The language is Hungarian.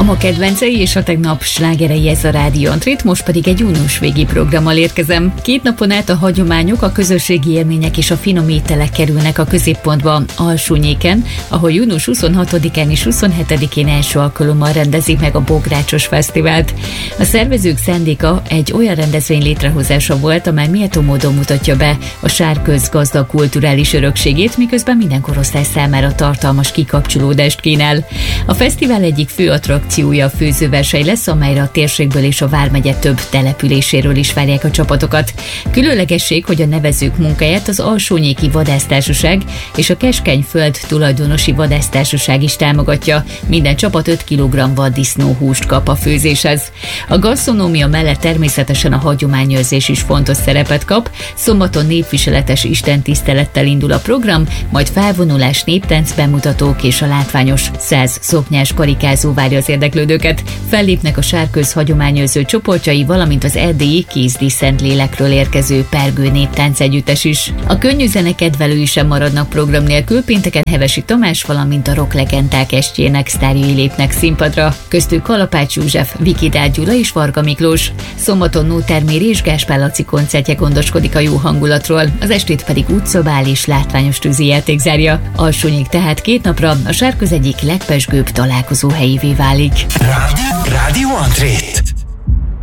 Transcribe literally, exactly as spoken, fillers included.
mama kedvencei és a tegnap slágerei, ez a Rádió Antrét, most pedig egy június végi programmal érkezem. Két napon át a hagyományok, a közösségi élmények és a finom ételek kerülnek a középpontba Alsónyéken, ahol június huszonhatodikán és huszonhetedikén első alkalommal rendezik meg a Bográcsos Fesztivált. A szervezők szándéka egy olyan rendezvény létrehozása volt, amely méltó módon mutatja be a Sárköz gazdag kulturális örökségét, miközben minden korosztály számára tartalmas kikapcsolódást kínál. A fesztivál egyik fő attrakciója a főzőverseny lesz, amelyre a térségből és a vármegye több településéről is várják a csapatokat. Különlegesség, hogy a nevezők munkáját az Alsónyéki Vadásztársaság és a Keskenyföld tulajdonosi vadásztársaság is támogatja. Minden csapat öt kilogramm vaddisznóhúst kap a főzéshez. A gasztronómia mellett természetesen a hagyományőrzés is fontos szerepet kap. Szombaton népviseletes istentisztelettel indul a program, majd felvonulás, néptánc bemutatók és a látványos száz szoknyás karikázó várja az érdeklődőket. Fellépnek a Sárköz hagyományőrző csoportjai, valamint az erdélyi Kézdi Szentlélekről érkező Pergő néptánc együttes is. A könnyű zene kedvelői sem maradnak program nélkül, pénteken Hevesi Tamás, valamint a rocklegendák estjének sztárjai lépnek színpadra. Köztük Kalapács József, Vikidár Gyula és Varga Miklós. Szombaton Nóter Méri és Gáspár Laci koncertje gondoskodik a jó hangulatról, az estét pedig útszobál és látványos tűzijáték zárja. Alsónyék tehát két napra a Sárköz egyik legpezsgőbb találkozóhelyévé válik. Rádió Antrét.